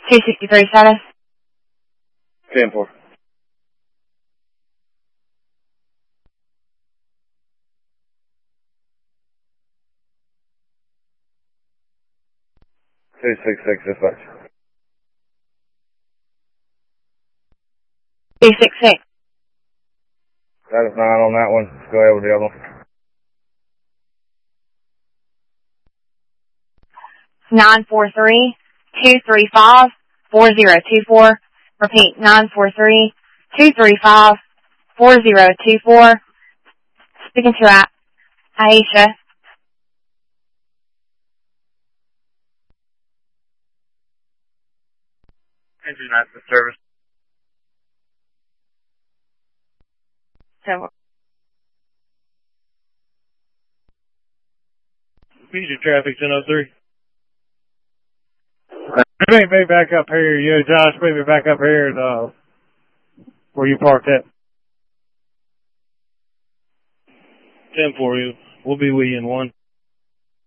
263 status. 10-4. Two 6-6 dispatch. 266. Status 9 on that one. Let's go ahead with the other one. 943-235-4024. Repeat, 943-235-4024. Speaking to Aisha. Engine active service. 10-4. Future traffic 1003. Meet me back up here. You, Josh, meet me back up here at, where you parked at. 10-4, we'll be with you in 1.